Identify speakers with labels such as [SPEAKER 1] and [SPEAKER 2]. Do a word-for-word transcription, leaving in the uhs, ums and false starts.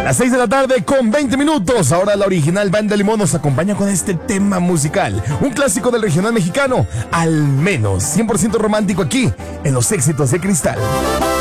[SPEAKER 1] Las seis de la tarde con veinte minutos. Ahora la original Banda Limón nos acompaña con este tema musical. Un clásico del regional mexicano. Al menos cien por ciento romántico aquí en Los Éxitos de Cristal.